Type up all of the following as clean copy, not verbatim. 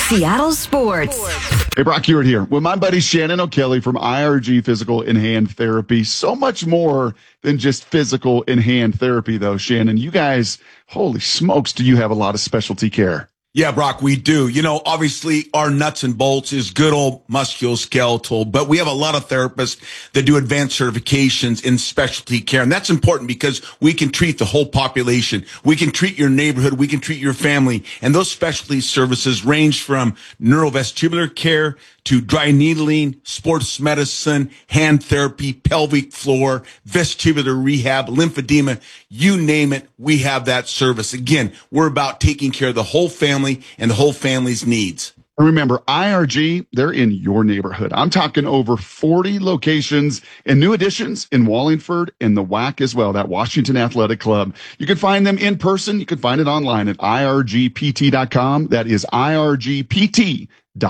Seattle Sports. Hey, Brock Hewitt here with my buddy Shannon O'Kelly from IRG Physical and Hand Therapy. So much more than just physical and hand therapy, though, Shannon. You guys, holy smokes, do you have a lot of specialty care? Yeah, Brock, we do. You know, obviously our nuts and bolts is good old musculoskeletal, but we have a lot of therapists that do advanced certifications in specialty care. And that's important because we can treat the whole population. We can treat your neighborhood. We can treat your family. And those specialty services range from neurovestibular care to dry needling, sports medicine, hand therapy, pelvic floor, vestibular rehab, lymphedema, you name it, we have that service. Again, we're about taking care of the whole family and the whole family's needs. And remember, IRG, they're in your neighborhood. I'm talking over 40 locations and new additions in Wallingford and the WAC as well, that Washington Athletic Club. You can find them in person. You can find it online at irgpt.com. That is irgpt.com.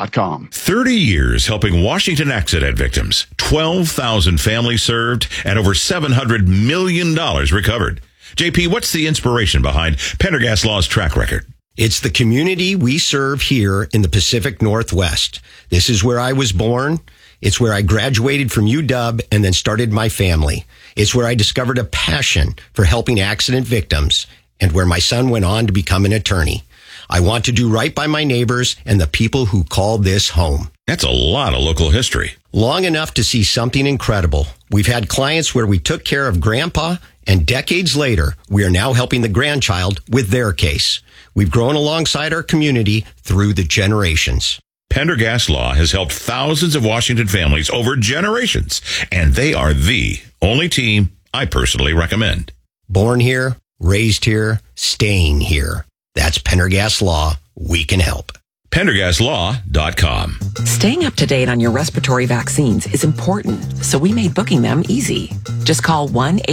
30 years helping Washington accident victims, 12,000 families served, and over $700 million recovered. JP, what's the inspiration behind Pendergast Law's track record? It's the community we serve here in the Pacific Northwest. This is where I was born. It's where I graduated from UW and then started my family. It's where I discovered a passion for helping accident victims and where my son went on to become an attorney. I want to do right by my neighbors and the people who call this home. That's a lot of local history. Long enough to see something incredible. We've had clients where we took care of grandpa, and decades later, we are now helping the grandchild with their case. We've grown alongside our community through the generations. Pendergast Law has helped thousands of Washington families over generations, and they are the only team I personally recommend. Born here, raised here, staying here. That's Pendergast Law. We can help. PendergastLaw.com. Staying up to date on your respiratory vaccines is important, so we made booking them easy. Just call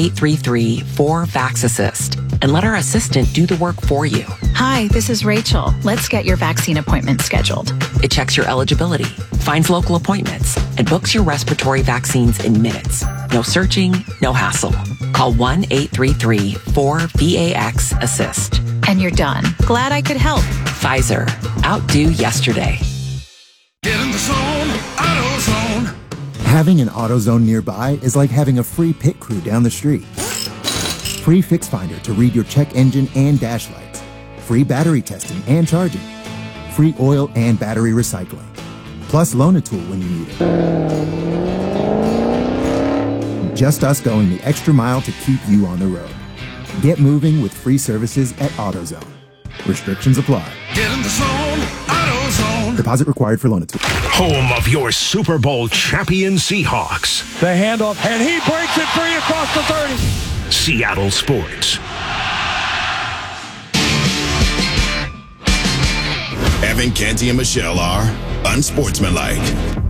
1-833-4-VAX-ASSIST and let our assistant do the work for you. Hi, this is Rachel. Let's get your vaccine appointment scheduled. It checks your eligibility, finds local appointments, and books your respiratory vaccines in minutes. No searching, no hassle. Call 1-833-4-VAX-ASSIST. And you're done. Glad I could help. Pfizer. Outdo yesterday. Get in the zone, AutoZone. Having an AutoZone nearby is like having a free pit crew down the street. Free Fix Finder to read your check engine and dash lights. Free battery testing and charging. Free oil and battery recycling. Plus loan a tool when you need it. Just us going the extra mile to keep you on the road. Get moving with free services at AutoZone. Restrictions apply. Get in the zone, AutoZone. Deposit required for loan a tool. Home of your Super Bowl champion Seahawks. The handoff, and he breaks it free across the 30. Seattle Sports. Evan, Canty, and Michelle are unsportsmanlike.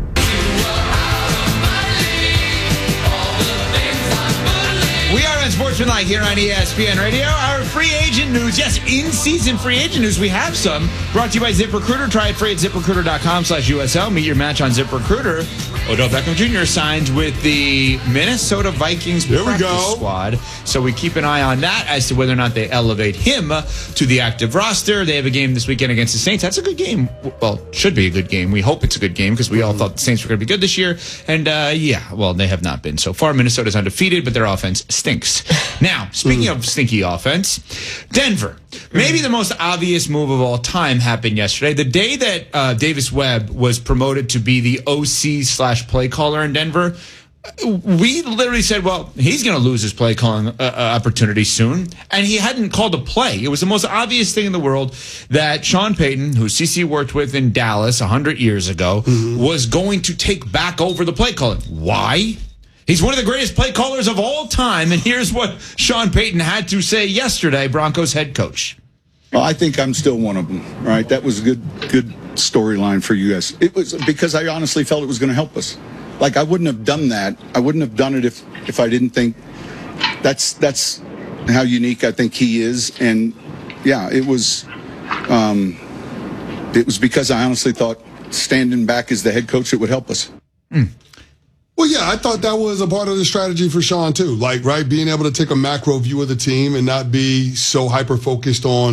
We are unsportsmanlike here on ESPN Radio. Our free agent news, yes, in-season free agent news, we have some. Brought to you by ZipRecruiter. Try it free at ZipRecruiter.com/USL. Meet your match on ZipRecruiter. Odell Beckham Jr. signed with the Minnesota Vikings practice squad. So we keep an eye on that as to whether or not they elevate him to the active roster. They have a game this weekend against the Saints. That's a good game. Well, should be a good game. We hope it's a good game because we all thought the Saints were going to be good this year. And, they have not been so far. Minnesota's undefeated, but their offense stinks. Now, speaking of stinky offense, Denver. Maybe the most obvious move of all time happened yesterday. The day that Davis Webb was promoted to be the OC/play caller in Denver, we literally said, well, he's going to lose his play calling opportunity soon. And he hadn't called a play. It was the most obvious thing in the world that Sean Payton, who CC worked with in Dallas 100 years ago, was going to take back over the play calling. Why? He's one of the greatest play callers of all time. And here's what Sean Payton had to say yesterday, Broncos head coach. Well, I think I'm still one of them, right? That was a good storyline for you guys. It was because I honestly felt it was going to help us. Like, I wouldn't have done that. I wouldn't have done it if I didn't think that's how unique I think he is. And, yeah, it was because I honestly thought standing back as the head coach, it would help us. Well, yeah, I thought that was a part of the strategy for Sean, too. Like, right, being able to take a macro view of the team and not be so hyper-focused on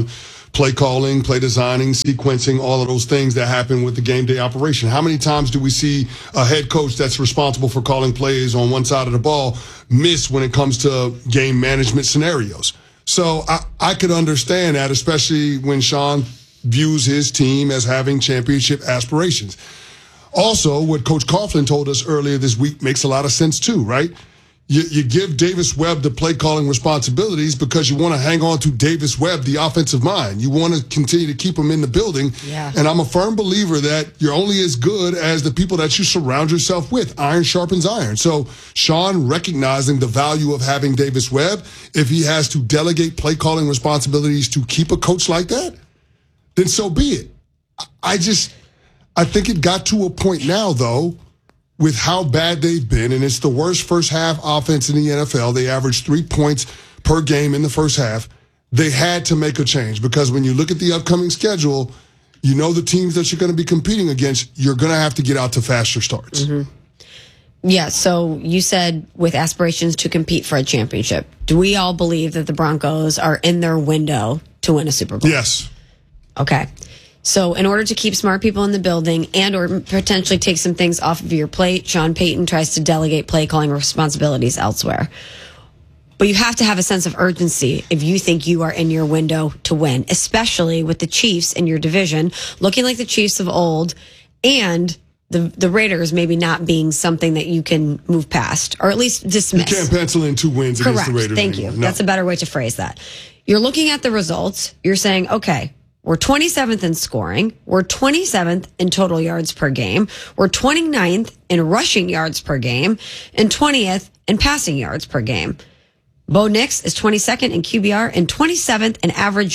play calling, play designing, sequencing, all of those things that happen with the game day operation. How many times do we see a head coach that's responsible for calling plays on one side of the ball miss when it comes to game management scenarios? So I could understand that, especially when Sean views his team as having championship aspirations. Also, what Coach Coughlin told us earlier this week makes a lot of sense too, right? You give Davis Webb the play calling responsibilities because you want to hang on to Davis Webb, the offensive mind. You want to continue to keep him in the building. Yeah. And I'm a firm believer that you're only as good as the people that you surround yourself with. Iron sharpens iron. So Sean recognizing the value of having Davis Webb, if he has to delegate play calling responsibilities to keep a coach like that, then so be it. I think it got to a point now, though, with how bad they've been, and it's the worst first half offense in the NFL. They averaged 3 points per game in the first half. They had to make a change because when you look at the upcoming schedule, you know the teams that you're going to be competing against, you're going to have to get out to faster starts. Mm-hmm. Yeah, so you said with aspirations to compete for a championship. Do we all believe that the Broncos are in their window to win a Super Bowl? Yes. Okay. So in order to keep smart people in the building and or potentially take some things off of your plate, Sean Payton tries to delegate play calling responsibilities elsewhere. But you have to have a sense of urgency if you think you are in your window to win, especially with the Chiefs in your division, looking like the Chiefs of old, and the Raiders maybe not being something that you can move past or at least dismiss. You can't pencil in 2 wins against the Raiders. Thank anymore. you. No. That's a better way to phrase that. You're looking at the results. You're saying, okay, we're 27th in scoring. We're 27th in total yards per game. We're 29th in rushing yards per game and 20th in passing yards per game. Bo Nix is 22nd in QBR and 27th in average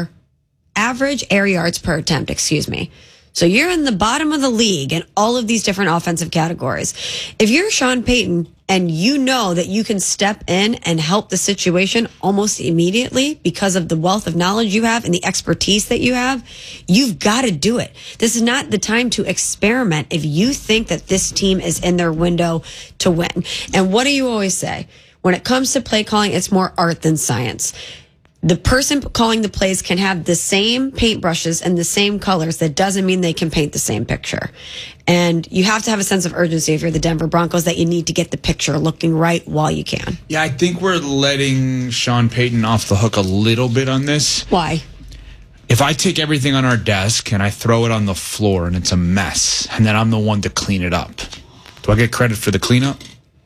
air yards per attempt, So you're in the bottom of the league in all of these different offensive categories. If you're Sean Payton and you know that you can step in and help the situation almost immediately because of the wealth of knowledge you have and the expertise that you have, you've got to do it. This is not the time to experiment if you think that this team is in their window to win. And what do you always say? When it comes to play calling, it's more art than science. The person calling the plays can have the same paintbrushes and the same colors. That doesn't mean they can paint the same picture. And you have to have a sense of urgency if you're the Denver Broncos that you need to get the picture looking right while you can. Yeah, I think we're letting Sean Payton off the hook a little bit on this. Why? If I take everything on our desk and I throw it on the floor and it's a mess, and then I'm the one to clean it up, do I get credit for the cleanup?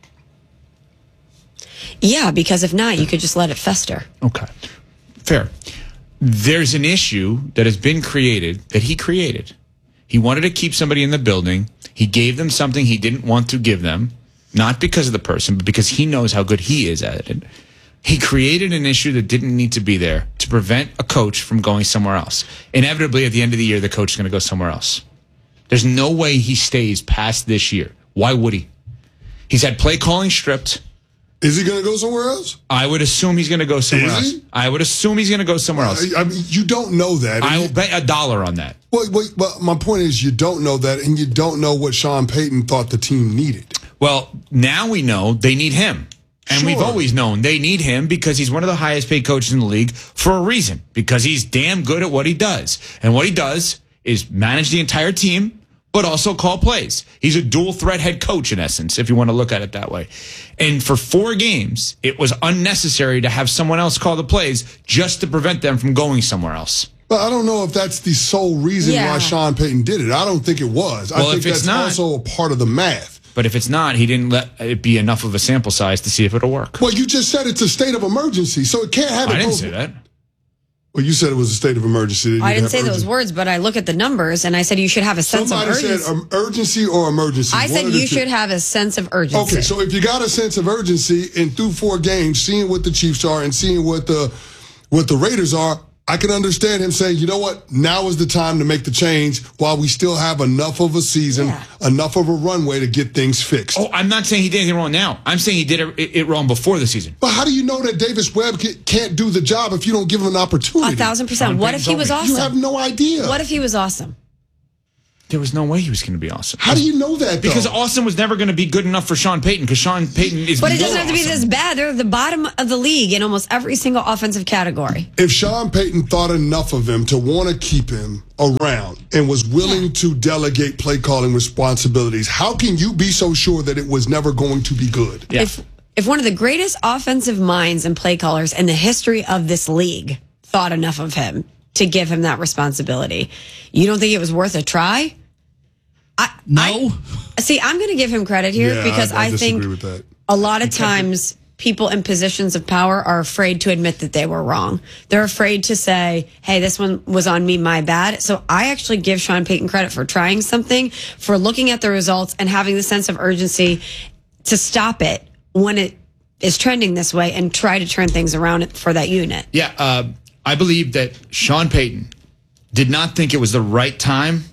Yeah, because if not, you could just let it fester. Okay. Fair. There's an issue that has been created that he created. He wanted to keep somebody in the building. He gave them something he didn't want to give them, not because of the person, but because he knows how good he is at it. He created an issue that didn't need to be there to prevent a coach from going somewhere else. Inevitably, at the end of the year, the coach is going to go somewhere else. There's no way he stays past this year. Why would he? He's had play calling stripped. Is he going to go somewhere else? I would assume he's going to go somewhere else. I would assume he's going to go somewhere else. I mean, you don't know that. I will bet $1 on that. Well, my point is you don't know that, and you don't know what Sean Payton thought the team needed. Well, now we know they need him. And Sure. we've always known they need him because he's one of the highest paid coaches in the league for a reason. Because he's damn good at what he does. And what he does is manage the entire team, but also call plays. He's a dual threat head coach in essence, if you want to look at it that way. And for 4 games, it was unnecessary to have someone else call the plays just to prevent them from going somewhere else. But I don't know if that's the sole reason why Sean Payton did it. I don't think it was. Well, I think that's also a part of the math. But if it's not, he didn't let it be enough of a sample size to see if it'll work. Well, you just said it's a state of emergency, so it can't have it. I didn't say that. Well, you said it was a state of emergency. I didn't say those words, but I look at the numbers and I said you should have a sense of urgency. Somebody said urgency or emergency. I said you should have a sense of urgency. Okay, so if you got a sense of urgency and through 4 games, seeing what the Chiefs are and seeing what the Raiders are, I can understand him saying, you know what, now is the time to make the change while we still have enough of a season, enough of a runway to get things fixed. Oh, I'm not saying he did anything wrong now. I'm saying he did it wrong before the season. But how do you know that Davis Webb can't do the job if you don't give him an opportunity? 1,000%. What if he was awesome? You have no idea. What if he was awesome? there was no way he was going to be awesome. How do you know that, though? Because Austin was never going to be good enough for Sean Payton, because Sean Payton is But it doesn't have to be awesome. this bad. They're at the bottom of the league in almost every single offensive category. If Sean Payton thought enough of him to want to keep him around and was willing to delegate play calling responsibilities, how can you be so sure that it was never going to be good? Yeah. If one of the greatest offensive minds and play callers in the history of this league thought enough of him to give him that responsibility, you don't think it was worth a try? No. See, I'm going to give him credit here because I think disagree with that. a lot of times people in positions of power are afraid to admit that they were wrong. They're afraid to say, hey, this one was on me, my bad. So I actually give Sean Payton credit for trying something, for looking at the results and having the sense of urgency to stop it when it is trending this way and try to turn things around for that unit. Yeah, I believe that Sean Payton did not think it was the right time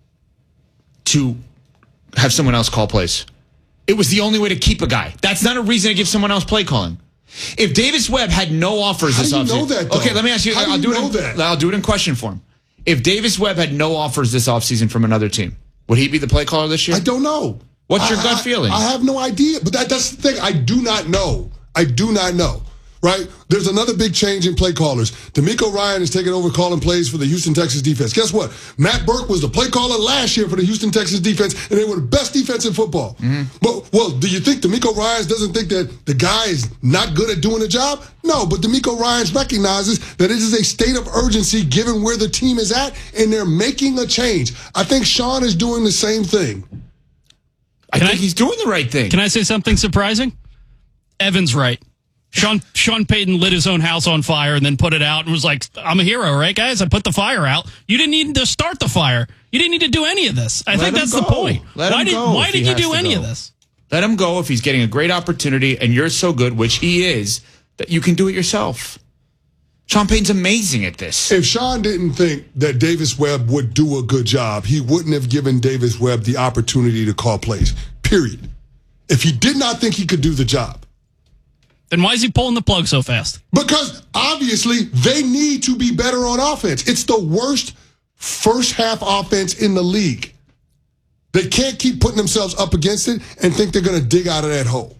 to have someone else call plays. It was the only way to keep a guy. That's not a reason to give someone else play calling. If Davis Webb had no offers this offseason. How do you know that, though? Okay, let me ask you. How do you know that? I'll do it in question form. If Davis Webb had no offers this offseason from another team, would he be the play caller this year? I don't know. What's your gut feeling? I have no idea. But that's the thing. I do not know. I do not know. Right? There's another big change in play callers. D'Amico Ryan is taking over calling plays for the Houston Texans defense. Guess what? Matt Burke was the play caller last year for the Houston Texans defense, and they were the best defense in football. Mm-hmm. But, well, do you think D'Amico Ryans doesn't think that the guy is not good at doing the job? No, but D'Amico Ryans recognizes that it is a state of urgency given where the team is at, and they're making a change. I think Sean is doing the same thing. I think he's doing the right thing. Can I say something surprising? Evan's right. Sean Payton lit his own house on fire and then put it out and was like, I'm a hero, right, guys? I put the fire out. You didn't need to start the fire. You didn't need to do any of this. I think that's the point. Why did you do any of this? Let him go if he's getting a great opportunity and you're so good, which he is, that you can do it yourself. Sean Payton's amazing at this. If Sean didn't think that Davis Webb would do a good job, he wouldn't have given Davis Webb the opportunity to call plays, period. If he did not think he could do the job. Then why is he pulling the plug so fast? Because obviously they need to be better on offense. It's the worst first half offense in the league. They can't keep putting themselves up against it and think they're going to dig out of that hole.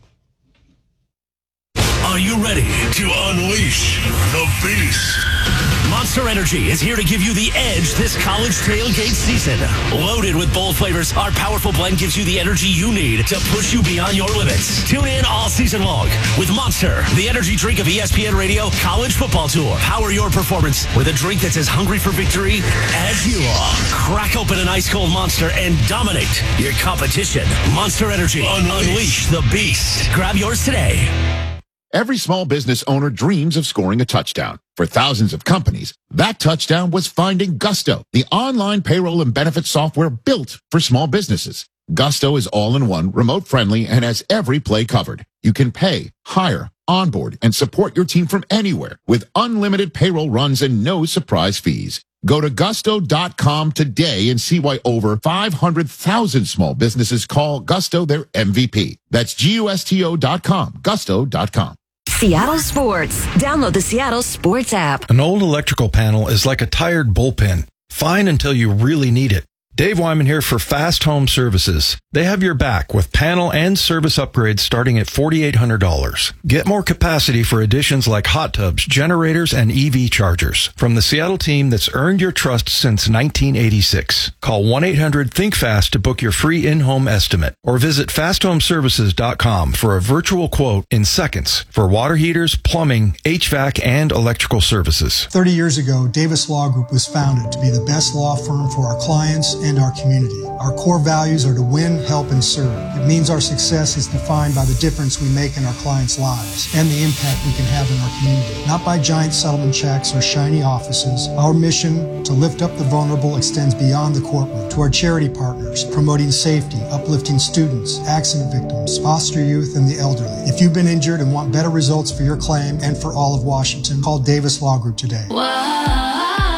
Are you ready to unleash the beast? Monster Energy is here to give you the edge this college tailgate season. Loaded with bold flavors, our powerful blend gives you the energy you need to push you beyond your limits. Tune in all season long with Monster, the energy drink of ESPN Radio College Football Tour. Power your performance with a drink that's as hungry for victory as you are. Crack open an ice-cold Monster and dominate your competition. Monster Energy. Unleash the beast. Grab yours today. Every small business owner dreams of scoring a touchdown. For thousands of companies, that touchdown was finding Gusto, the online payroll and benefits software built for small businesses. Gusto is all-in-one, remote-friendly, and has every play covered. You can pay, hire, onboard, and support your team from anywhere with unlimited payroll runs and no surprise fees. Go to gusto.com today and see why over 500,000 small businesses call Gusto their MVP. That's GUSTO.com, gusto.com. Seattle Sports. Download the Seattle Sports app. An old electrical panel is like a tired bullpen. Fine until you really need it. Dave Wyman here for Fast Home Services. They have your back with panel and service upgrades starting at $4,800. Get more capacity for additions like hot tubs, generators, and EV chargers from the Seattle team that's earned your trust since 1986. Call 1-800-THINK-FAST to book your free in-home estimate or visit fasthomeservices.com for a virtual quote in seconds for water heaters, plumbing, HVAC, and electrical services. 30 years ago, Davis Law Group was founded to be the best law firm for our clients and our community. Our core values are to win, help, and serve. It means our success is defined by the difference we make in our clients' lives and the impact we can have in our community. Not by giant settlement checks or shiny offices. Our mission to lift up the vulnerable extends beyond the courtroom to our charity partners, promoting safety, uplifting students, accident victims, foster youth, and the elderly. If you've been injured and want better results for your claim and for all of Washington, call Davis Law Group today.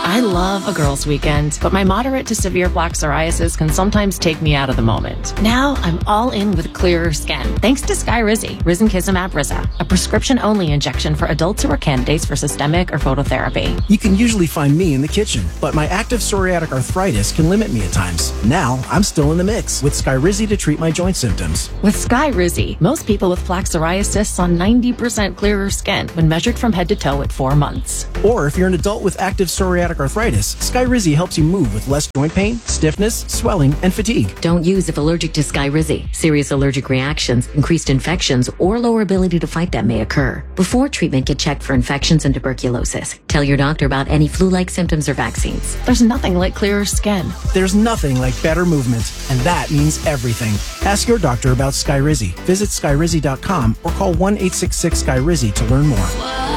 I love a girls' weekend, but my moderate to severe plaque psoriasis can sometimes take me out of the moment. Now I'm all in with clearer skin, thanks to Skyrizi, risankizumab Riza, a prescription-only injection for adults who are candidates for systemic or phototherapy. You can usually find me in the kitchen, but my active psoriatic arthritis can limit me at times. Now I'm still in the mix with Skyrizi to treat my joint symptoms. With Skyrizi, most people with plaque psoriasis saw 90% clearer skin when measured from head to toe at 4 months. Or if you're an adult with active psoriatic arthritis, Skyrizi helps you move with less joint pain, stiffness, swelling, and fatigue. Don't use if allergic to Skyrizi. Serious allergic reactions, increased infections, or lower ability to fight them may occur. Before treatment, get checked for infections and tuberculosis. Tell your doctor about any flu-like symptoms or vaccines. There's nothing like clearer skin. There's nothing like better movement, and that means everything. Ask your doctor about Skyrizi. Visit Skyrizi.com or call 1-866-SKYRIZI to learn more.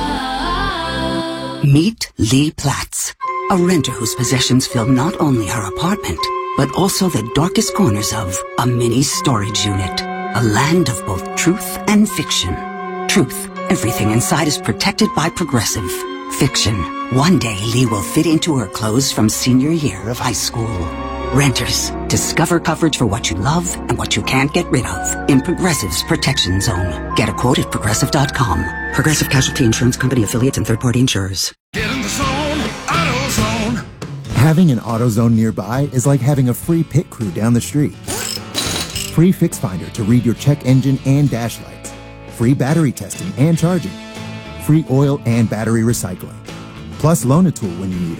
Meet Lee Platz, a renter whose possessions fill not only her apartment, but also the darkest corners of a mini storage unit. A land of both truth and fiction. Truth, everything inside is protected by Progressive. Fiction, one day Lee will fit into her clothes from senior year of high school. Renters, discover coverage for what you love and what you can't get rid of in Progressive's Protection Zone. Get a quote at Progressive.com. Progressive Casualty Insurance Company affiliates and third-party insurers. Get in the zone, AutoZone. Having an AutoZone nearby is like having a free pit crew down the street. Free Fix Finder to read your check engine and dash lights. Free battery testing and charging. Free oil and battery recycling. Plus Loan-A-Tool when you need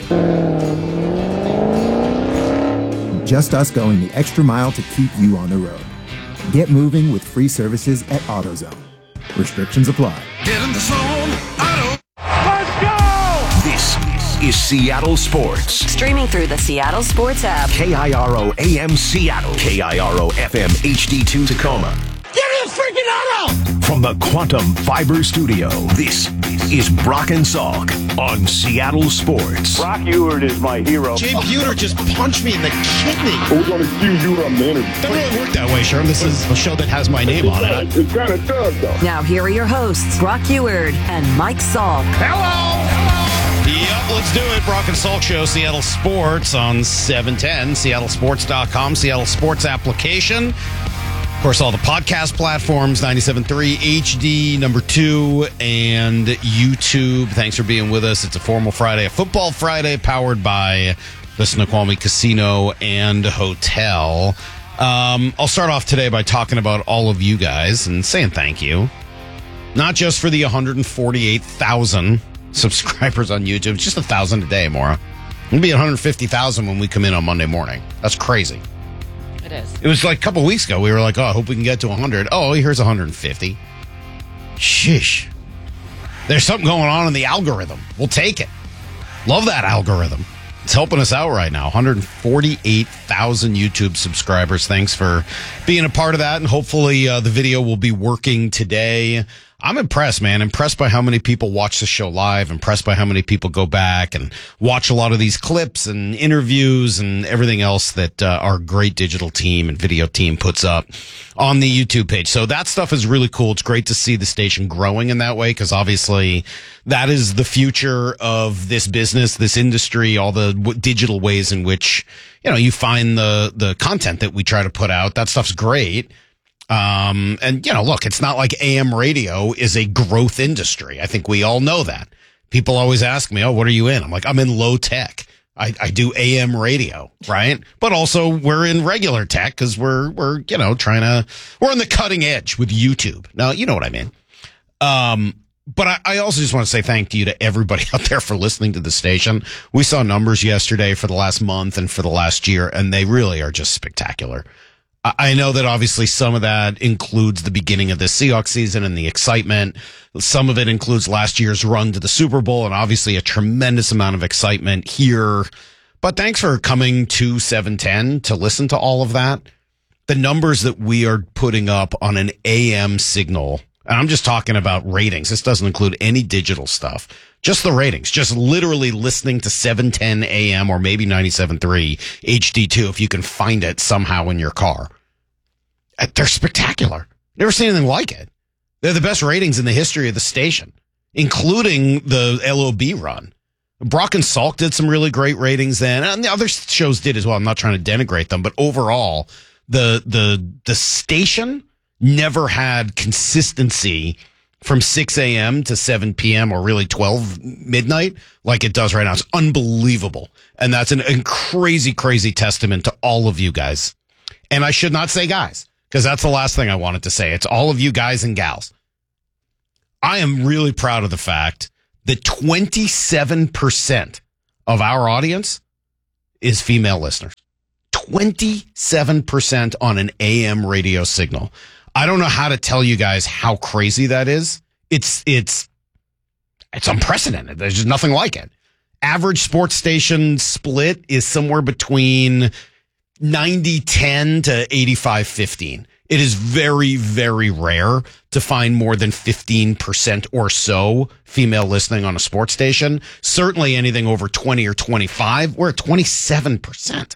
it. Just us going the extra mile to keep you on the road. Get moving with free services at AutoZone. Restrictions apply. Get in the zone, Auto. Let's go! This is Seattle Sports. Streaming through the Seattle Sports app. KIRO AM Seattle. KIRO FM HD2 Tacoma. Get in the freaking auto! From the Quantum Fiber Studio, this is Brock and Salk on Seattle Sports. Brock Ewert is my hero. Jay Buhner just punched me in the kidney. We're going to see you on the interview. Doesn't really work that way, Sherm. This is a show that has my name on it. It kind of does, though. Now here are your hosts, Brock Ewert and Mike Salk. Hello! Yep, let's do it. Brock and Salk Show, Seattle Sports on 710, seattlesports.com, Seattle Sports application. Of course, all the podcast platforms, 97.3 HD, number 2, and YouTube. Thanks for being with us. It's a formal Friday, a football Friday, powered by the Snoqualmie Casino and Hotel. I'll start off today by talking about all of you guys and saying thank you. Not just for the 148,000 subscribers on YouTube. It's just 1,000 a day, Maura. It'll be 150,000 when we come in on Monday morning. That's crazy. It is. It was like a couple weeks ago. We were like, oh, I hope we can get to 100. Oh, here's 150. Sheesh. There's something going on in the algorithm. We'll take it. Love that algorithm. It's helping us out right now. 148,000 YouTube subscribers. Thanks for being a part of that. And hopefully the video will be working today. I'm impressed, man. Impressed by how many people watch the show live. Impressed by how many people go back and watch a lot of these clips and interviews and everything else that our great digital team and video team puts up on the YouTube page. So that stuff is really cool. It's great to see the station growing in that way, because obviously that is the future of this business, this industry, all the digital ways in which, you know, you find the content that we try to put out. That stuff's great. And you know, look, it's not like AM radio is a growth industry. I think we all know that. People always ask me, oh, what are you in? I'm like, I'm in low tech. I do AM radio, right? But also we're in regular tech because we're, you know, we're on the cutting edge with YouTube. Now, you know what I mean? But I also just want to say thank you to everybody out there for listening to the station. We saw numbers yesterday for the last month and for the last year, and they really are just spectacular. I know that obviously some of that includes the beginning of the Seahawks season and the excitement. Some of it includes last year's run to the Super Bowl and obviously a tremendous amount of excitement here. But thanks for coming to 710 to listen to all of that. The numbers that we are putting up on an AM signal, and I'm just talking about ratings. This doesn't include any digital stuff. Just the ratings, just literally listening to 710 AM or maybe 97.3 HD2 if you can find it somehow in your car. They're spectacular. Never seen anything like it. They're the best ratings in the history of the station, including the LOB run. Brock and Salk did some really great ratings then, and the other shows did as well. I'm not trying to denigrate them, but overall, the station never had consistency from 6 a.m. to 7 p.m. or really 12 midnight like it does right now. It's unbelievable. And that's a crazy, crazy testament to all of you guys. And I should not say guys, because that's the last thing I wanted to say. It's all of you guys and gals. I am really proud of the fact that 27% of our audience is female listeners. 27% on an AM radio signal. I don't know how to tell you guys how crazy that is. It's unprecedented. There's just nothing like it. Average sports station split is somewhere between 90-10 to 85-15. It is very, very rare to find more than 15% or so female listening on a sports station. Certainly anything over 20 or 25. We're at 27%.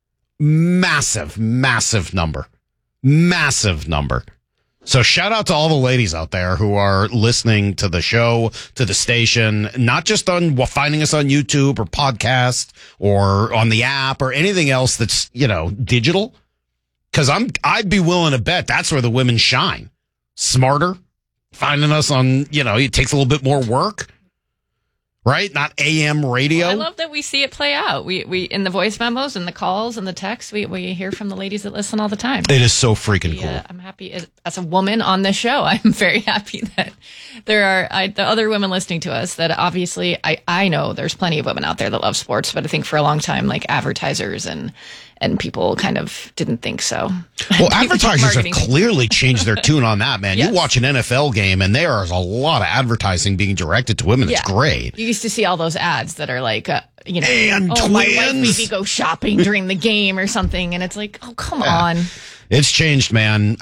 Massive, massive number. Massive number. So shout out to all the ladies out there who are listening to the show, to the station, not just on finding us on YouTube or podcast or on the app or anything else that's, digital. Because I'd be willing to bet that's where the women shine. Smarter, finding us on, it takes a little bit more work. Right? Not AM radio. Well, I love that we see it play out. We in the voice memos and the calls and the texts, we hear from the ladies that listen all the time. It is so freaking cool. I'm happy as a woman on this show. I'm very happy that there are the other women listening to us that obviously I know there's plenty of women out there that love sports, but I think for a long time, like advertisers and people kind of didn't think so. Well, advertisers have clearly changed their tune on that, man. Yes. You watch an NFL game and there is a lot of advertising being directed to women. It's great. You used to see all those ads that are like, and twins. My wife made me go shopping during the game or something. And it's like, oh, come on. It's changed, man.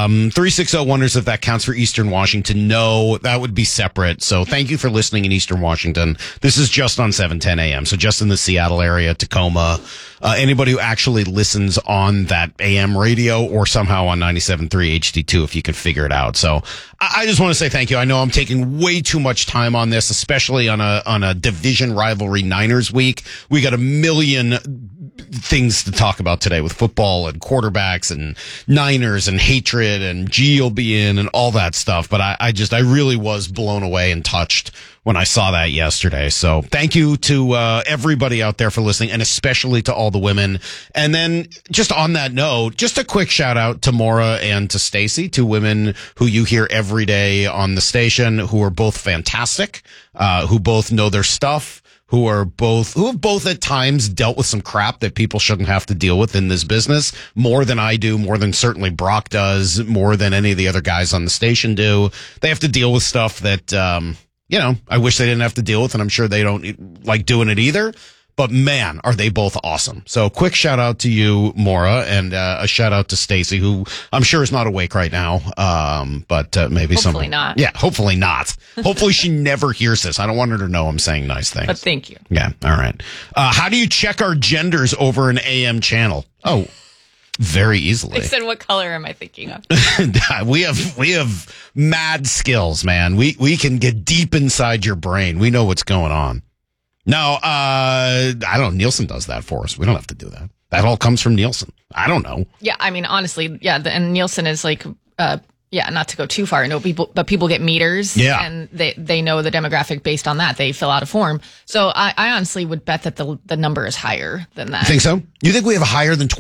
360 wonders if that counts for Eastern Washington. No, that would be separate. So thank you for listening in Eastern Washington. This is just on 710 AM. So just in the Seattle area, Tacoma, anybody who actually listens on that AM radio or somehow on 97.3 HD2 if you can figure it out. So I just want to say thank you. I know I'm taking way too much time on this, especially on a division rivalry Niners week. We got a million things to talk about today with football and quarterbacks and Niners and hatred and G will be in and all that stuff. But I really was blown away and touched when I saw that yesterday. So thank you to everybody out there for listening, and especially to all the women. And then just on that note, just a quick shout out to Maura and to Stacy, two women who you hear every day on the station, who are both fantastic, who both know their stuff, who have both at times dealt with some crap that people shouldn't have to deal with in this business, more than I do, more than certainly Brock does, more than any of the other guys on the station do. They have to deal with stuff that, I wish they didn't have to deal with, and I'm sure they don't like doing it either. But man, are they both awesome. So quick shout out to you, Maura, and a shout out to Stacy, who I'm sure is not awake right now. But maybe hopefully not. Yeah, hopefully not. Hopefully she never hears this. I don't want her to know I'm saying nice things. But thank you. Yeah. All right. How do you check our genders over an AM channel? Oh, very easily. They said, what color am I thinking of? we have mad skills, man. We can get deep inside your brain. We know what's going on. No, I don't know. Nielsen does that for us. We don't have to do that. That all comes from Nielsen. I don't know. Yeah, I mean, honestly, yeah. And Nielsen is like, not to go too far. No, people get meters. Yeah. And they know the demographic based on that. They fill out a form. So I honestly would bet that the number is higher than that. You think so? You think we have a higher than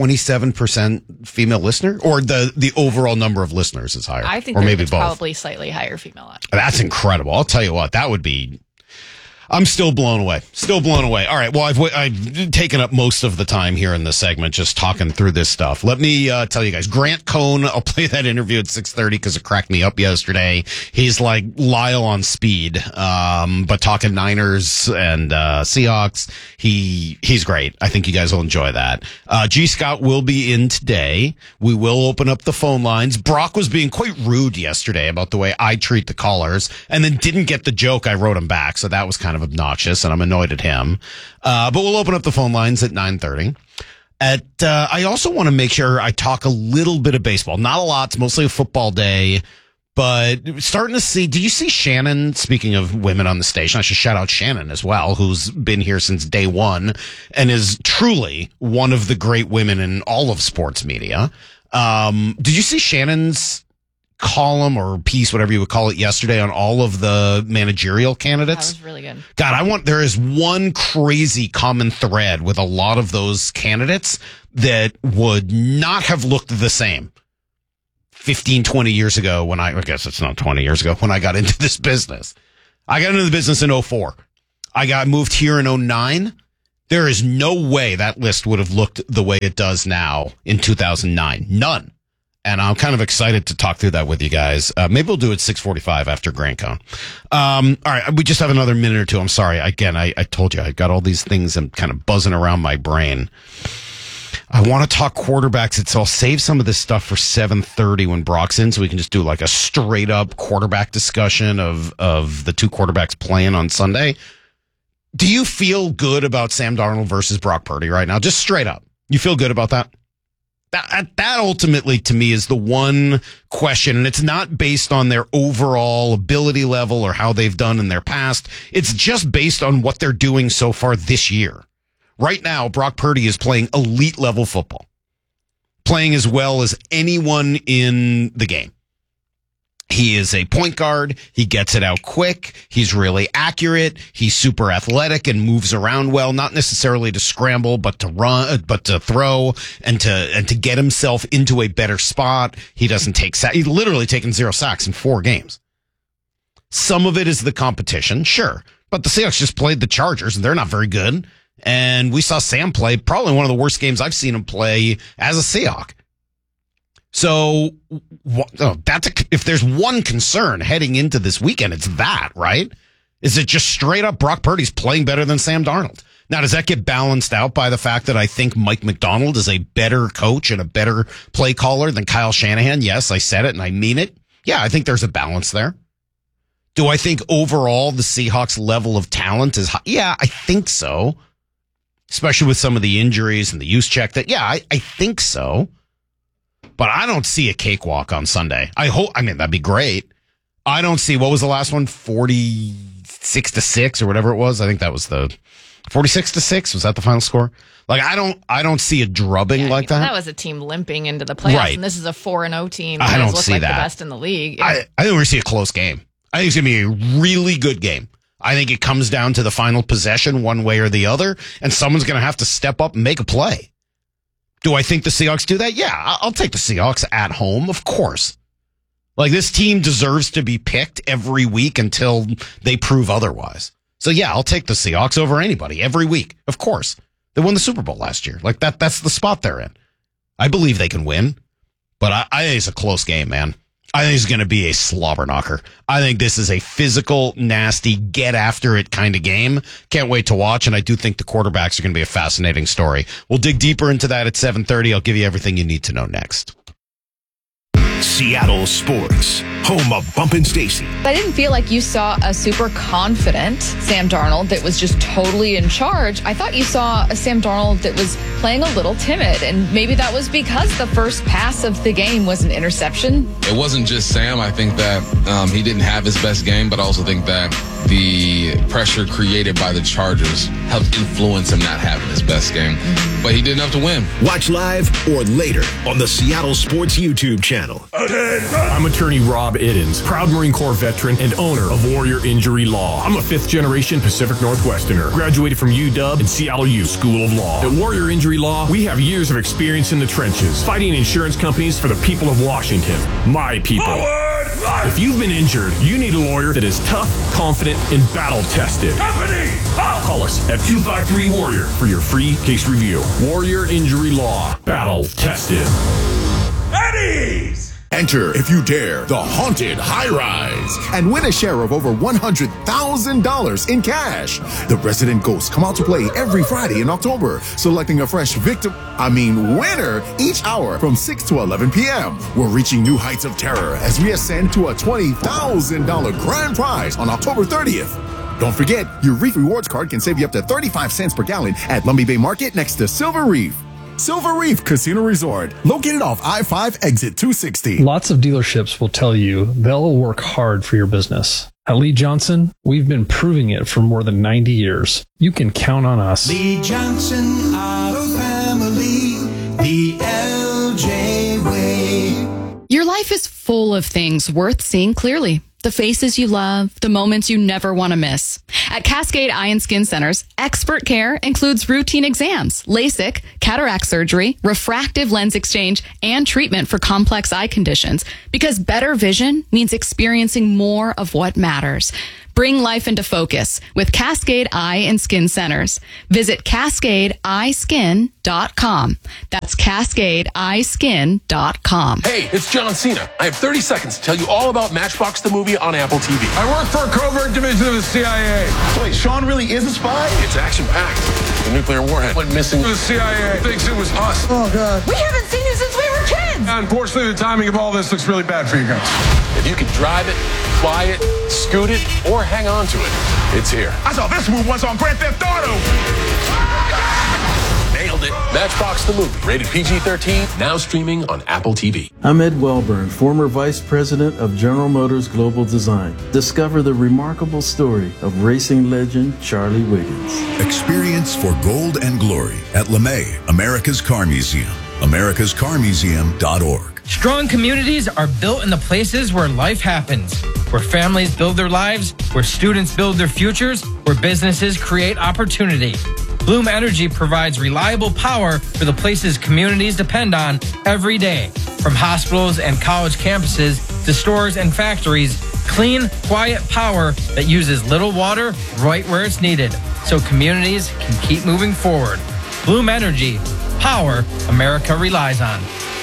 27% female listener, or the overall number of listeners is higher? I think or maybe both. Probably slightly higher female. That's incredible. I'll tell you what, that would be. I'm still blown away. Still blown away. All right. Well, I've taken up most of the time here in this segment just talking through this stuff. Let me tell you guys, Grant Cohn, I'll play that interview at 6:30 because it cracked me up yesterday. He's like Lyle on speed, but talking Niners and Seahawks. He's great. I think you guys will enjoy that. G. Scott will be in today. We will open up the phone lines. Brock was being quite rude yesterday about the way I treat the callers, and then didn't get the joke. I wrote him back, so that was kind of obnoxious, and I'm annoyed at him. But we'll open up the phone lines at 9:30. I also want to make sure I talk a little bit of baseball. Not a lot. It's mostly a football day. But starting to see, do you see Shannon, speaking of women on the station, I should shout out Shannon as well, who's been here since day one and is truly one of the great women in all of sports media. Did you see Shannon's column or piece, whatever you would call it, yesterday on all of the managerial candidates? That was really good. God, there is one crazy common thread with a lot of those candidates that would not have looked the same 15, 20 years ago I guess it's not 20 years ago, when I got into this business. I got into the business in 2004. I got moved here in 2009. There is no way that list would have looked the way it does now in 2009. None. And I'm kind of excited to talk through that with you guys. Maybe we'll do it 6:45 after Grand Con. All right. We just have another minute or two. I'm sorry. Again, I told you I got all these things and kind of buzzing around my brain. I want to talk quarterbacks. So I'll save some of this stuff for 7:30 when Brock's in, so we can just do like a straight up quarterback discussion of the two quarterbacks playing on Sunday. Do you feel good about Sam Darnold versus Brock Purdy right now? Just straight up. You feel good about that? That ultimately, to me, is the one question, and it's not based on their overall ability level or how they've done in their past. It's just based on what they're doing so far this year. Right now, Brock Purdy is playing elite level football, playing as well as anyone in the game. He is a point guard. He gets it out quick. He's really accurate. He's super athletic and moves around well, not necessarily to scramble, but to run, but to throw and to get himself into a better spot. He doesn't take sacks. He's literally taken 0 sacks in 4 games. Some of it is the competition, sure, but the Seahawks just played the Chargers and they're not very good. And we saw Sam play probably one of the worst games I've seen him play as a Seahawk. So if there's one concern heading into this weekend, it's that, right? Is it just straight up Brock Purdy's playing better than Sam Darnold? Now, does that get balanced out by the fact that I think Mike McDonald is a better coach and a better play caller than Kyle Shanahan? Yes, I said it and I mean it. Yeah, I think there's a balance there. Do I think overall the Seahawks level of talent is high? Yeah, I think so. Especially with some of the injuries and the use check I think so. But I don't see a cakewalk on Sunday. That'd be great. I don't see, what was the last one? 46-6 or whatever it was. I think that was the 46-6. Was that the final score? Like, I don't see a drubbing like that. That was a team limping into the playoffs. Right. And this is a 4-0 team. I don't look see like that. The best in the league. I think we're going to see a close game. I think it's going to be a really good game. I think it comes down to the final possession one way or the other, and someone's going to have to step up and make a play. Do I think the Seahawks do that? Yeah, I'll take the Seahawks at home, of course. Like, this team deserves to be picked every week until they prove otherwise. So, yeah, I'll take the Seahawks over anybody every week, of course. They won the Super Bowl last year. Like, that's the spot they're in. I believe they can win, but I think it's a close game, man. I think it's going to be a slobber knocker. I think this is a physical, nasty, get after it kind of game. Can't wait to watch. And I do think the quarterbacks are going to be a fascinating story. We'll dig deeper into that at 7:30. I'll give you everything you need to know next. Seattle Sports, home of Bumpin' Stacy. I didn't feel like you saw a super confident Sam Darnold that was just totally in charge. I thought you saw a Sam Darnold that was playing a little timid, and maybe that was because the first pass of the game was an interception. It wasn't just Sam. I think that he didn't have his best game, but I also think that the pressure created by the Chargers helped influence him not having his best game. But he did enough to win. Watch live or later on the Seattle Sports YouTube channel. I'm attorney Rob Iddens, proud Marine Corps veteran and owner of Warrior Injury Law. I'm a 5th-generation Pacific Northwesterner, graduated from UW and Seattle U School of Law. At Warrior Injury Law, we have years of experience in the trenches, fighting insurance companies for the people of Washington, my people. If you've been injured, you need a lawyer that is tough, confident, and battle-tested. Call us at 253-WARRIOR for your free case review. Warrior Injury Law. Battle-tested. Eddie's! Enter, if you dare, the Haunted High Rise and win a share of over $100,000 in cash. The Resident Ghosts come out to play every Friday in October, selecting a fresh winner each hour from 6 to 11 p.m. We're reaching new heights of terror as we ascend to a $20,000 grand prize on October 30th. Don't forget, your Reef Rewards card can save you up to 35 cents per gallon at Lumby Bay Market next to Silver Reef. Silver Reef Casino Resort, located off I-5 exit 260. Lots of dealerships will tell you they'll work hard for your business. At Lee Johnson, we've been proving it for more than 90 years. You can count on us. Lee Johnson Auto Family, the LJ way. Your life is full of things worth seeing clearly. The faces you love, the moments you never want to miss. At Cascade Eye and Skin Centers, expert care includes routine exams, LASIK, cataract surgery, refractive lens exchange, and treatment for complex eye conditions. Because better vision means experiencing more of what matters. Bring life into focus with Cascade Eye and Skin Centers. Visit CascadeEyeSkin.com. That's CascadeEyeSkin.com. Hey, it's John Cena. I have 30 seconds to tell you all about Matchbox the movie on Apple TV. I work for a covert division of the CIA. Wait, Sean really is a spy? It's action-packed. The nuclear warhead went missing. The CIA thinks it was us. Oh, God. We haven't seen you since we were kids. Unfortunately, the timing of all this looks really bad for you guys. If you can drive it, fly it, scoot it, or hang on to it, it's here. I saw this move once on Grand Theft Auto. Nailed it. Matchbox the movie. Rated PG-13. Now streaming on Apple TV. I'm Ed Wellburn, former Vice President of General Motors Global Design. Discover the remarkable story of racing legend Charlie Wiggins. Experience for gold and glory at LeMay, America's Car Museum. AmericasCarMuseum.org. Strong communities are built in the places where life happens, where families build their lives, where students build their futures, where businesses create opportunity. Bloom Energy provides reliable power for the places communities depend on every day. From hospitals and college campuses to stores and factories, clean, quiet power that uses little water right where it's needed, so communities can keep moving forward. Bloom Energy, power America relies on.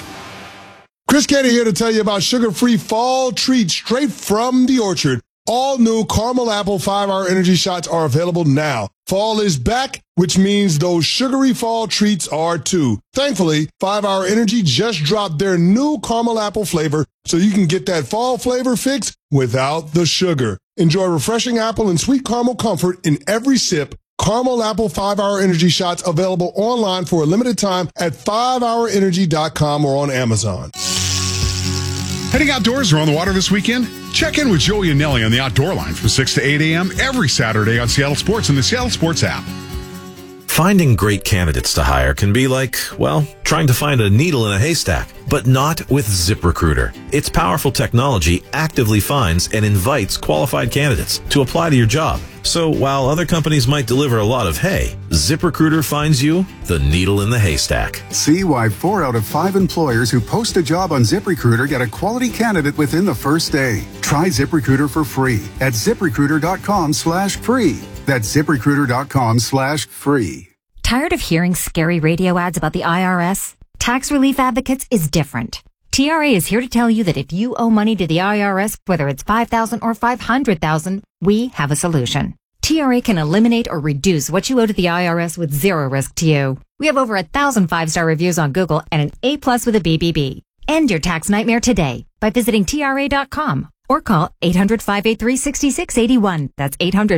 Chris Canty here to tell you about sugar-free fall treats straight from the orchard. All new caramel apple 5-hour energy shots are available now. Fall is back, which means those sugary fall treats are too. Thankfully, 5-hour energy just dropped their new caramel apple flavor, so you can get that fall flavor fix without the sugar. Enjoy refreshing apple and sweet caramel comfort in every sip. Caramel Apple 5-hour energy shots available online for a limited time at 5hourenergy.com or on Amazon. Heading outdoors or on the water this weekend? Check in with Joey and Nelly on the Outdoor Line from 6 to 8 a.m. every Saturday on Seattle Sports and the Seattle Sports app. Finding great candidates to hire can be like, well, trying to find a needle in a haystack, but not with ZipRecruiter. Its powerful technology actively finds and invites qualified candidates to apply to your job. So while other companies might deliver a lot of hay, ZipRecruiter finds you the needle in the haystack. See why 4 out of 5 employers who post a job on ZipRecruiter get a quality candidate within the first day. Try ZipRecruiter for free at ZipRecruiter.com/free. That's ZipRecruiter.com/free. Tired of hearing scary radio ads about the IRS? Tax Relief Advocates is different. TRA is here to tell you that if you owe money to the IRS, whether it's $5,000 or $500,000, we have a solution. TRA can eliminate or reduce what you owe to the IRS with zero risk to you. We have over 1,000 5-star reviews on Google and an A+ with a BBB. End your tax nightmare today by visiting TRA.com or call 800-583-6681. That's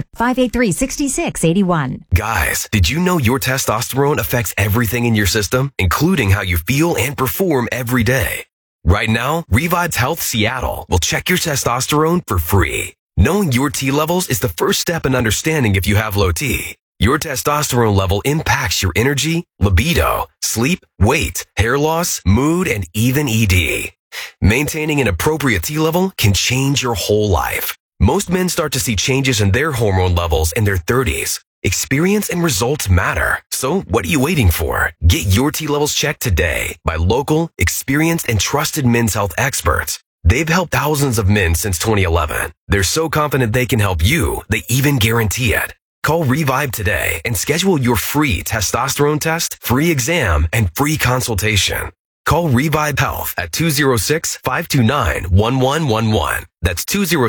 800-583-6681. Guys, did you know your testosterone affects everything in your system, including how you feel and perform every day? Right now, Revive Health Seattle will check your testosterone for free. Knowing your T levels is the first step in understanding if you have low T. Your testosterone level impacts your energy, libido, sleep, weight, hair loss, mood, and even ED. Maintaining an appropriate T level can change your whole life. Most men start to see changes in their hormone levels in their 30s. Experience and results matter. So what are you waiting for? Get your T levels checked today by local, experienced, and trusted men's health experts. They've helped thousands of men since 2011. They're so confident they can help you, they even guarantee it. Call Revive today and schedule your free testosterone test, free exam, and free consultation. Call Revive Health at 206-529-1111. That's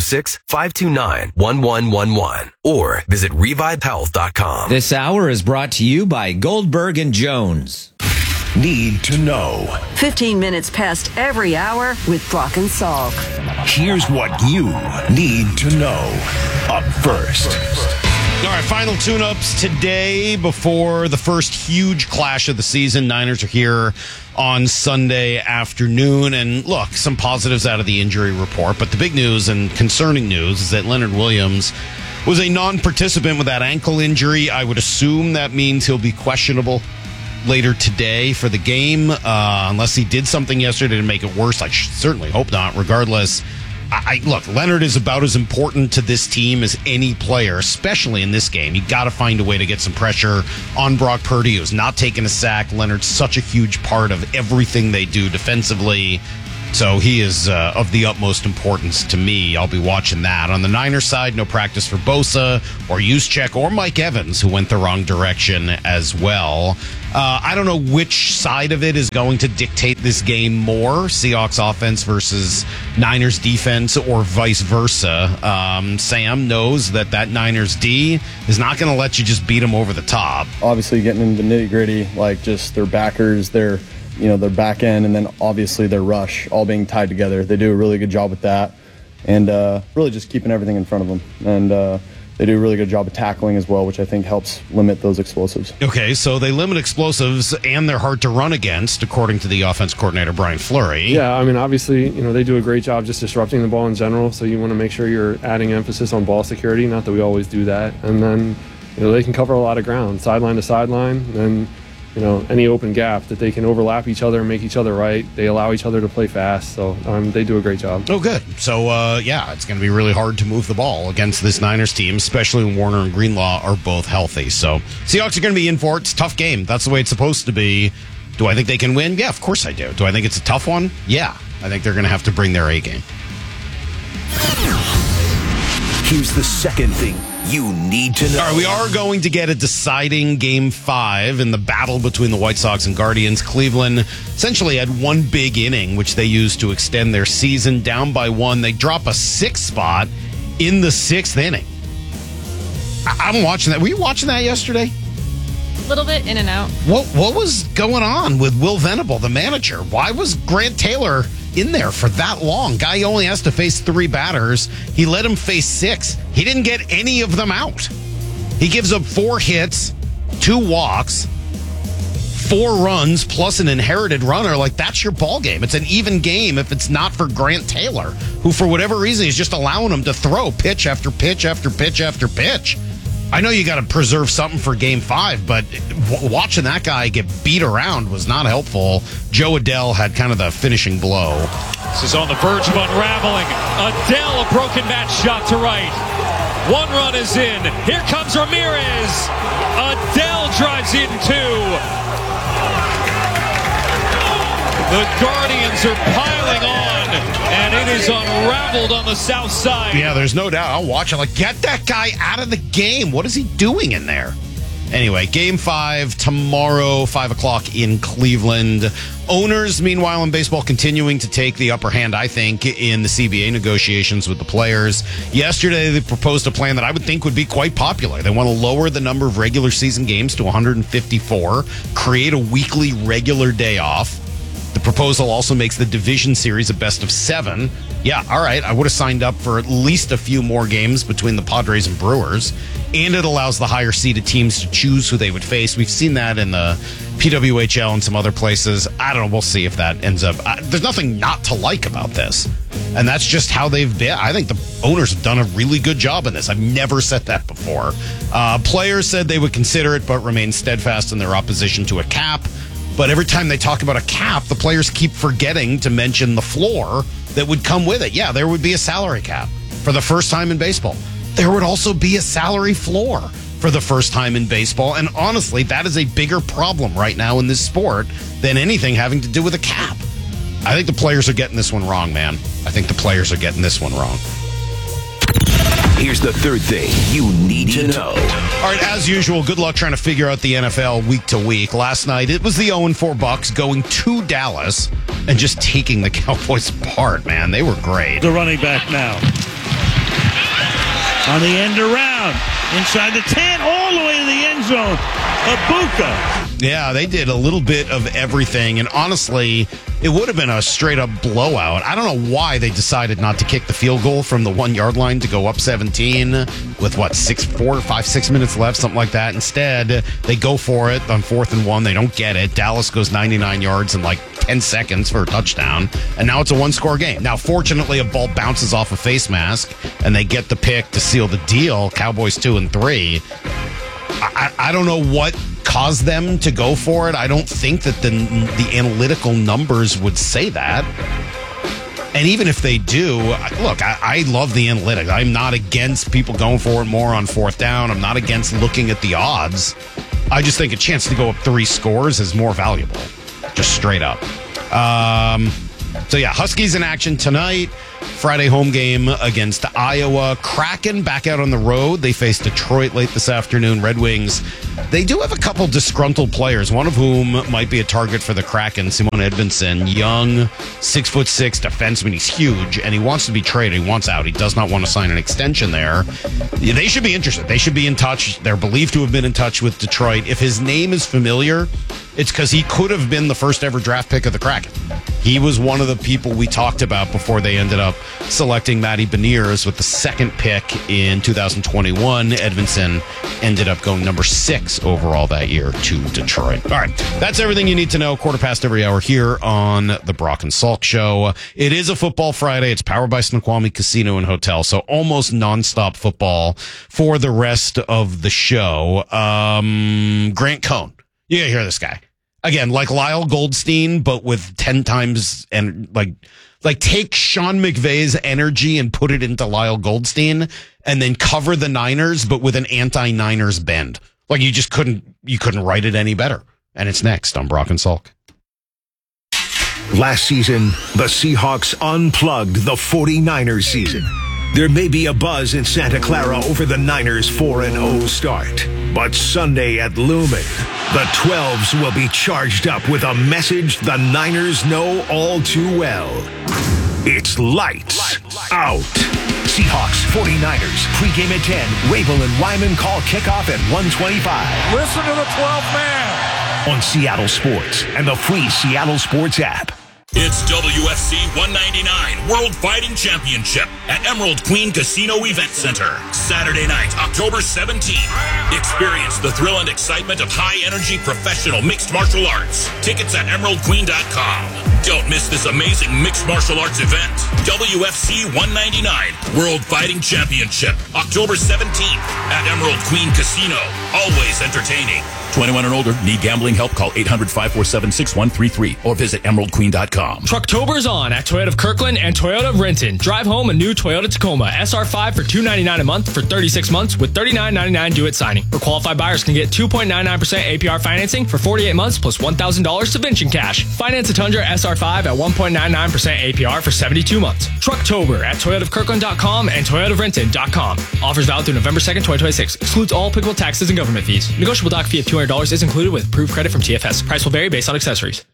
206-529-1111. Or visit revivehealth.com. This hour is brought to you by Goldberg and Jones. Need to know. 15 minutes past every hour with Brock and Salk. Here's what you need to know. Up first. All right, final tune-ups today before the first huge clash of the season. Niners are here on Sunday afternoon. And look, some positives out of the injury report. But the big news and concerning news is that Leonard Williams was a non-participant with that ankle injury. I would assume that means he'll be questionable later today for the game, unless he did something yesterday to make it worse. I certainly hope not. Regardless, look, Leonard is about as important to this team as any player, especially in this game. You got to find a way to get some pressure on Brock Purdy, who's not taking a sack. Leonard's such a huge part of everything they do defensively. So he is of the utmost importance to me. I'll be watching that. On the Niners side, no practice for Bosa or Juszczyk or Mike Evans, who went the wrong direction as well. I don't know which side of it is going to dictate this game more, Seahawks offense versus Niners defense, or vice versa. Sam knows that Niners D is not going to let you just beat them over the top. Obviously, getting into the nitty-gritty, like just their backers, their back end, and then obviously their rush, all being tied together. They do a really good job with that, and really just keeping everything in front of them. And they do a really good job of tackling as well, which I think helps limit those explosives. Okay, so they limit explosives, and they're hard to run against, according to the offense coordinator, Brian Fleury. Yeah, I mean, obviously, they do a great job just disrupting the ball in general, so you want to make sure you're adding emphasis on ball security, not that we always do that. And then, they can cover a lot of ground, sideline to sideline, and any open gap that they can overlap each other and make each other right. They allow each other to play fast, so they do a great job. Oh, good. So, it's going to be really hard to move the ball against this Niners team, especially when Warner and Greenlaw are both healthy. So, Seahawks are going to be in for it. It's a tough game. That's the way it's supposed to be. Do I think they can win? Yeah, of course I do. Do I think it's a tough one? Yeah. I think they're going to have to bring their A game. Here's the second thing you need to know. All right, we are going to get a deciding Game 5 in the battle between the White Sox and Guardians. Cleveland essentially had one big inning, which they used to extend their season. Down by 1, they drop a 6th spot in the 6th inning. I'm watching that. Were you watching that yesterday? A little bit in and out. What was going on with Will Venable, the manager? Why was Grant Taylor in there for that long? Guy only has to face 3 batters. He let him face 6. He didn't get any of them out. He gives up 4 hits, 2 walks, 4 runs, plus an inherited runner. Like, that's your ball game. It's an even game if it's not for Grant Taylor, who for whatever reason is just allowing him to throw pitch after pitch after pitch after pitch. I know you got to preserve something for Game 5, but watching that guy get beat around was not helpful. Joe Adell had kind of the finishing blow. This is on the verge of unraveling. Adell, a broken bat shot to right. 1 run is in. Here comes Ramirez. Adell drives in 2. The Guardians are piling on, and it is unraveled on the south side. Yeah, there's no doubt. I'll watch it. Like, get that guy out of the game. What is he doing in there? Anyway, Game 5 tomorrow, 5 o'clock in Cleveland. Owners, meanwhile, in baseball, continuing to take the upper hand, I think, in the CBA negotiations with the players. Yesterday, they proposed a plan that I would think would be quite popular. They want to lower the number of regular season games to 154, create a weekly regular day off. The proposal also makes the division series a best of 7. Yeah, all right, I would have signed up for at least a few more games between the Padres and Brewers. And it allows the higher seeded teams to choose who they would face. We've seen that in the PWHL and some other places. I don't know. We'll see if that ends up. There's nothing not to like about this. And that's just how they've been. I think the owners have done a really good job in this. I've never said that before. Players said they would consider it, but remain steadfast in their opposition to a cap. But every time they talk about a cap, the players keep forgetting to mention the floor that would come with it. Yeah, there would be a salary cap for the first time in baseball. There would also be a salary floor for the first time in baseball. And honestly, that is a bigger problem right now in this sport than anything having to do with a cap. I think the players are getting this one wrong, man. I think the players are getting this one wrong. Here's the third thing you need to know. All right, as usual, good luck trying to figure out the NFL week to week. Last night, it was the 0-4 Bucks going to Dallas and just taking the Cowboys apart, man. They were great. The running back now. On the end around. Inside the 10, all the way to the end zone. Ibuka. Yeah, they did a little bit of everything. And honestly, it would have been a straight-up blowout. I don't know why they decided not to kick the field goal from the 1-yard line to go up 17 with, 6 minutes left, something like that. Instead, they go for it on 4th and 1. They don't get it. Dallas goes 99 yards in 10 seconds for a touchdown, and now it's a one-score game. Now, fortunately, a ball bounces off a face mask, and they get the pick to seal the deal. Cowboys 2-3. I don't know what caused them to go for it. I don't think that the analytical numbers would say that. And even if they do, look, I love the analytics. I'm not against people going for it more on 4th down. I'm not against looking at the odds. I just think a chance to go up 3 scores is more valuable. Just straight up. So, yeah, Huskies in action tonight. Friday home game against Iowa. Kraken back out on the road. They face Detroit late this afternoon. Red Wings. They do have a couple disgruntled players, one of whom might be a target for the Kraken. Simon Edvinsson, young, 6'6" defenseman. He's huge, and he wants to be traded. He wants out. He does not want to sign an extension there. They should be interested. They should be in touch. They're believed to have been in touch with Detroit. If his name is familiar, it's because he could have been the first ever draft pick of the Kraken. He was one of the people we talked about before they ended up selecting Matty Beniers with the 2nd pick in 2021. Edvinsson ended up going number 6 overall that year to Detroit. All right, that's everything you need to know. 15:15 every hour here on the Brock and Salk Show. It is a football Friday. It's powered by Snoqualmie Casino and Hotel, so almost nonstop football for the rest of the show. Grant Cohn. You gotta hear this guy. Again, like Lyle Goldstein, but with 10 times, and like take Sean McVay's energy and put it into Lyle Goldstein, and then cover the Niners, but with an anti-Niners bend. Like you couldn't write it any better. And it's next on Brock and Salk. Last season, the Seahawks unplugged the 49ers season. There may be a buzz in Santa Clara over the Niners' 4-0 start. But Sunday at Lumen, the 12s will be charged up with a message the Niners know all too well. It's lights out. Seahawks, 49ers, pregame at 10. Rabel and Wyman call kickoff at 1:25. Listen to the 12th man. On Seattle Sports and the free Seattle Sports app. It's WFC 199 World Fighting Championship at Emerald Queen Casino Event Center. Saturday night, October 17th. Experience the thrill and excitement of high-energy professional mixed martial arts. Tickets at emeraldqueen.com. Don't miss this amazing mixed martial arts event. WFC 199 World Fighting Championship, October 17th at Emerald Queen Casino. Always entertaining. 21 and older. Need gambling help? Call 800-547-6133 or visit emeraldqueen.com. Trucktober's on at Toyota of Kirkland and Toyota of Renton. Drive home a new Toyota Tacoma SR5 for $299 a month for 36 months with $39.99 due at signing. Or qualified buyers can get 2.99% APR financing for 48 months plus $1,000 subvention cash. Finance a Tundra SR5 at 1.99% APR for 72 months. Trucktober at toyotaofkirkland.com and toyotaofrenton.com. Offers valid through November 2nd, 2026. Excludes all applicable taxes and government fees. Negotiable doc fee of $200 is included with approved credit from TFS. Price will vary based on accessories.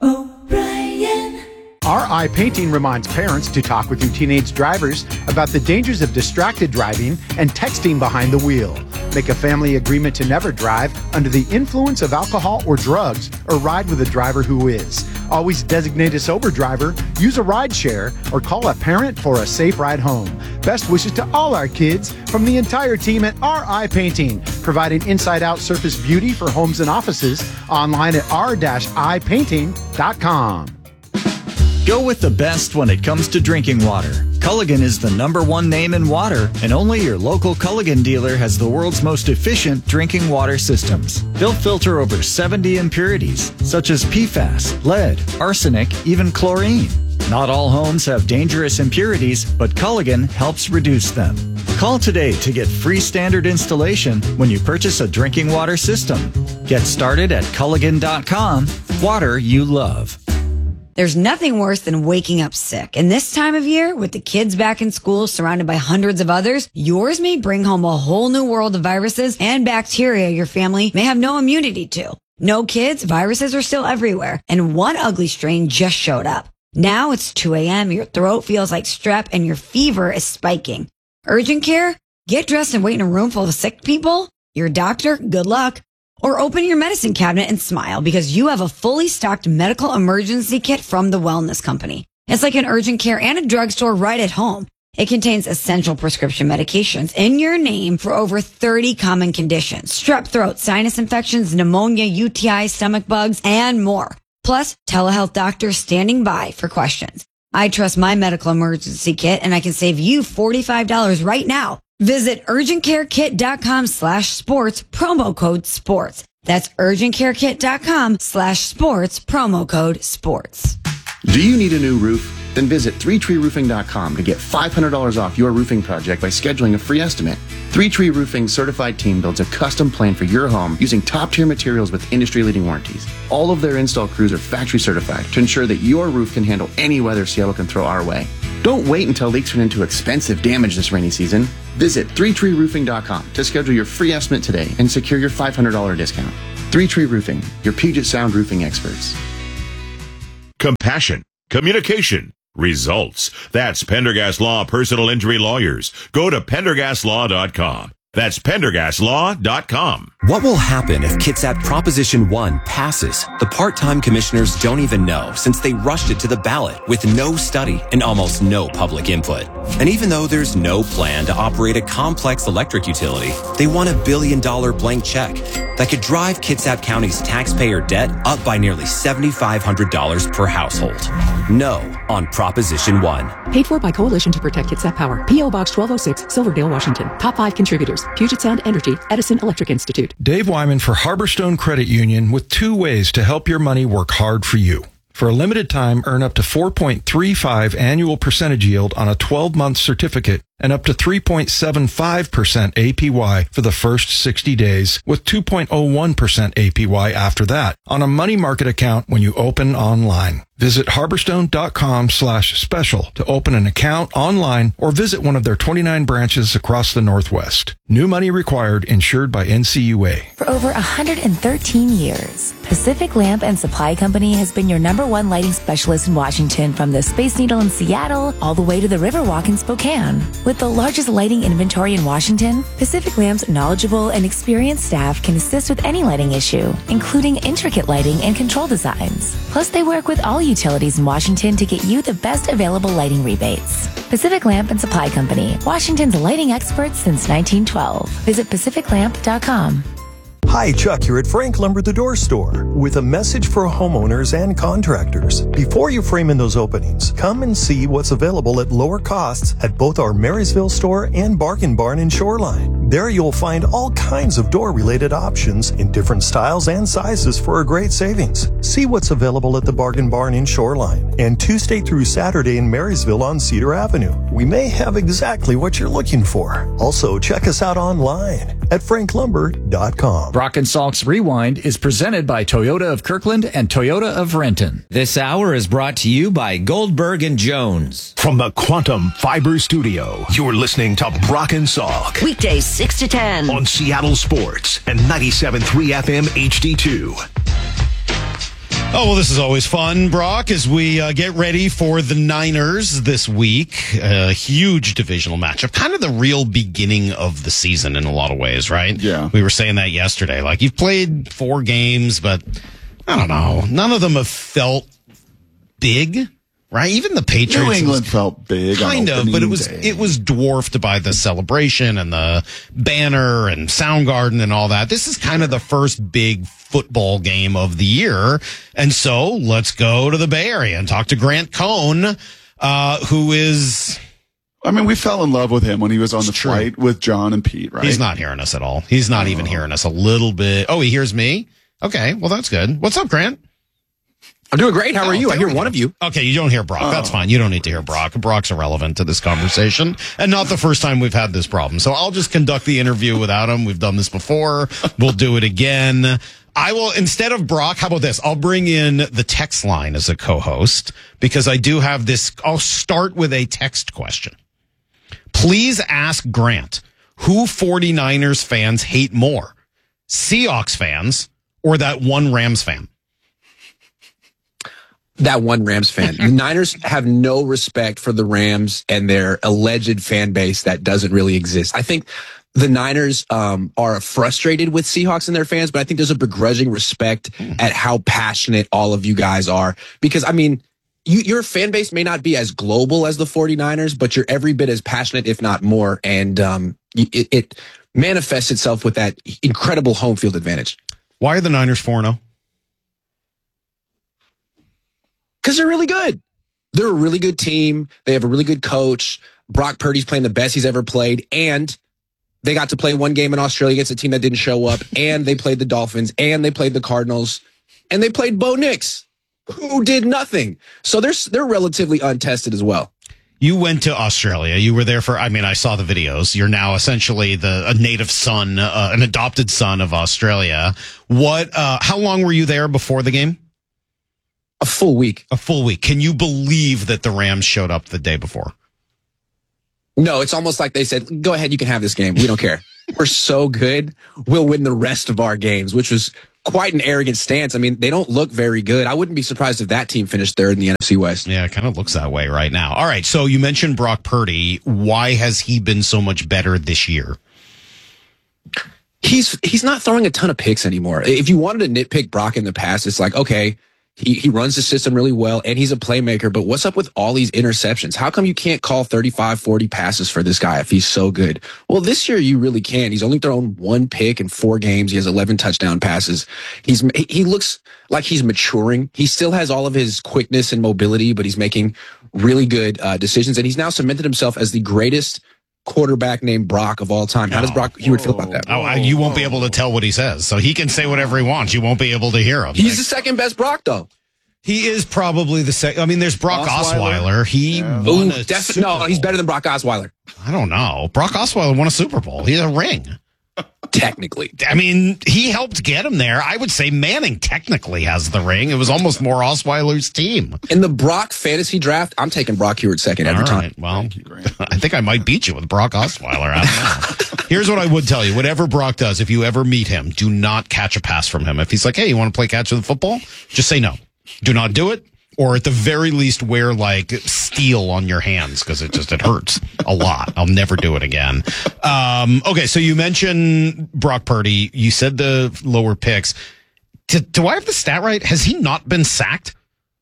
RI Painting reminds parents to talk with your teenage drivers about the dangers of distracted driving and texting behind the wheel. Make a family agreement to never drive under the influence of alcohol or drugs, or ride with a driver who is. Always designate a sober driver, use a ride share, or call a parent for a safe ride home. Best wishes to all our kids from the entire team at RI Painting, providing inside-out surface beauty for homes and offices. Online at r-ipainting.com. Go with the best when it comes to drinking water. Culligan is the #1 name in water, and only your local Culligan dealer has the world's most efficient drinking water systems. They'll filter over 70 impurities, such as PFAS, lead, arsenic, even chlorine. Not all homes have dangerous impurities, but Culligan helps reduce them. Call today to get free standard installation when you purchase a drinking water system. Get started at Culligan.com. Water you love. There's nothing worse than waking up sick. And this time of year, with the kids back in school surrounded by hundreds of others, yours may bring home a whole new world of viruses and bacteria your family may have no immunity to. No kids, viruses are still everywhere. And one ugly strain just showed up. Now it's 2 a.m., your throat feels like strep, and your fever is spiking. Urgent care? Get dressed and wait in a room full of sick people? Your doctor? Good luck. Or open your medicine cabinet and smile because you have a fully stocked medical emergency kit from the Wellness Company. It's like an urgent care and a drugstore right at home. It contains essential prescription medications in your name for over 30 common conditions. Strep throat, sinus infections, pneumonia, UTI, stomach bugs, and more. Plus, telehealth doctors standing by for questions. I trust my medical emergency kit and I can save you $45 right now. Visit urgentcarekit.com/sports, promo code sports. That's urgentcarekit.com/sports, promo code sports. Do you need a new roof? Then visit 3treeroofing.com to get $500 off your roofing project by scheduling a free estimate. 3Tree Roofing's certified team builds a custom plan for your home using top-tier materials with industry-leading warranties. All of their install crews are factory certified to ensure that your roof can handle any weather Seattle can throw our way. Don't wait until leaks turn into expensive damage this rainy season. Visit 3treeroofing.com to schedule your free estimate today and secure your $500 discount. 3Tree Roofing, your Puget Sound roofing experts. Compassion, communication, results. That's Pendergast Law Personal Injury Lawyers. Go to PendergastLaw.com. That's PendergastLaw.com. What will happen if Kitsap Proposition 1 passes? The part-time commissioners don't even know since they rushed it to the ballot with no study and almost no public input. And even though there's no plan to operate a complex electric utility, they want $1 billion blank check that could drive Kitsap County's taxpayer debt up by nearly $7,500 per household. No on Proposition 1. Paid for by Coalition to Protect Kitsap Power. P.O. Box 1206, Silverdale, Washington. Top 5 contributors. Puget Sound Energy, Edison Electric Institute. Dave Wyman for Harborstone Credit Union with 2 ways to help your money work hard for you. For a limited time, earn up to 4.35 annual percentage yield on a 12-month certificate and up to 3.75% APY for the first 60 days with 2.01% APY after that on a money market account when you open online. Visit harborstone.com/special to open an account online or visit one of their 29 branches across the Northwest. New money required, insured by NCUA. For over 113 years, Pacific Lamp and Supply Company has been your #1 lighting specialist in Washington, from the Space Needle in Seattle all the way to the Riverwalk in Spokane. With the largest lighting inventory in Washington, Pacific Lamp's knowledgeable and experienced staff can assist with any lighting issue, including intricate lighting and control designs. Plus, they work with all utilities in Washington to get you the best available lighting rebates. Pacific Lamp and Supply Company, Washington's lighting experts since 1912. Visit pacificlamp.com. Hi, Chuck here at Frank Lumber the Door Store with a message for homeowners and contractors. Before you frame in those openings, come and see what's available at lower costs at both our Marysville store and Bargain Barn in Shoreline. There you'll find all kinds of door-related options in different styles and sizes for a great savings. See what's available at the Bargain Barn in Shoreline and Tuesday through Saturday in Marysville on Cedar Avenue. We may have exactly what you're looking for. Also, check us out online at franklumber.com. Brock and Salk's Rewind is presented by Toyota of Kirkland and Toyota of Renton. This hour is brought to you by Goldberg and Jones. From the Quantum Fiber Studio, you're listening to Brock and Salk. Weekdays 6 to 10 on Seattle Sports and 97.3 FM HD2. Oh, well, this is always fun, Brock, as we get ready for the Niners this week. A huge divisional matchup. Kind of the real beginning of the season in a lot of ways, right? Yeah. We were saying that yesterday. Like, you've played 4 games, but I don't know. None of them have felt big, right? Even the Patriots. New England felt big. Kind of, but it was dwarfed by the celebration and the banner and Soundgarden and all that. This is kind of the first big football game of the year. And so let's go to the Bay Area and talk to Grant Cohn, who is... I mean, we fell in love with him when he was on the flight with John and Pete, right? He's not hearing us at all. He's not even hearing us a little bit. Oh, he hears me? Okay, well, that's good. What's up, Grant? I'm doing great. How are you? I hear one of you. Okay, you don't hear Brock. That's fine. You don't need to hear Brock. Brock's irrelevant to this conversation, and not the first time we've had this problem. So I'll just conduct the interview without him. We've done this before. We'll do it again. I will, instead of Brock, how about this? I'll bring in the text line as a co-host because I do have this. I'll start with a text question. Please ask Grant, who 49ers fans hate more, Seahawks fans or that one Rams fan? That one Rams fan. The Niners have no respect for the Rams and their alleged fan base that doesn't really exist. I think the Niners are frustrated with Seahawks and their fans, but I think there's a begrudging respect at how passionate all of you guys are. Because, I mean, your fan base may not be as global as the 49ers, but you're every bit as passionate, if not more. And it manifests itself with that incredible home field advantage. Why are the Niners 4-0? Because they're really good. They're a really good team. They have a really good coach. Brock Purdy's playing the best he's ever played. And they got to play one game in Australia against a team that didn't show up. And they played the Dolphins. And they played the Cardinals. And they played Bo Nix, who did nothing. So they're relatively untested as well. You went to Australia. You were there I saw the videos. You're now essentially a native son, an adopted son of Australia. How long were you there before the game? A full week. A full week. Can you believe that the Rams showed up the day before? No, it's almost like they said, go ahead, you can have this game. We don't care. We're so good. We'll win the rest of our games, which was quite an arrogant stance. I mean, they don't look very good. I wouldn't be surprised if that team finished third in the NFC West. Yeah, it kind of looks that way right now. All right, so you mentioned Brock Purdy. Why has he been so much better this year? He's not throwing a ton of picks anymore. If you wanted to nitpick Brock in the past, it's like, okay, he runs the system really well, and he's a playmaker, but what's up with all these interceptions? How come you can't call 35, 40 passes for this guy if he's so good? Well, this year you really can. He's only thrown one pick in 4 games. He has 11 touchdown passes. He looks like he's maturing. He still has all of his quickness and mobility, but he's making really good decisions, and he's now cemented himself as the greatest quarterback named Brock of all time. How does Brock Hewitt feel about that? You won't be able to tell what he says. So he can say whatever he wants. You won't be able to hear him. He's the second best Brock, though. He is probably the second. I mean, there's Brock Osweiler. He won a Super Bowl. No, he's better than Brock Osweiler. I don't know. Brock Osweiler won a Super Bowl. He had a ring. Technically. I mean, he helped get him there. I would say Manning technically has the ring. It was almost more Osweiler's team. In the Brock fantasy draft, I'm taking Brock Hewitt second every time. Well, I think I might beat you with Brock Osweiler. I don't know. Here's what I would tell you. Whatever Brock does, if you ever meet him, do not catch a pass from him. If he's like, hey, you want to play catch with the football? Just say no. Do not do it. Or at the very least, wear like steel on your hands because it hurts a lot. I'll never do it again. Okay, so you mentioned Brock Purdy. You said the lower picks. Do I have the stat right? Has he not been sacked?